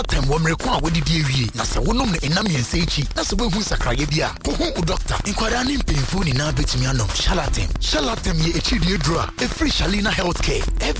Shalatem wo mrekwa wo didi ewie na se wonom ne enam yense echi na se wehu sakraye bia ho ho doctor inkwara ne mpemfu ni na betumi anom Shalatem ye echi die dro a free Shalina Healthcare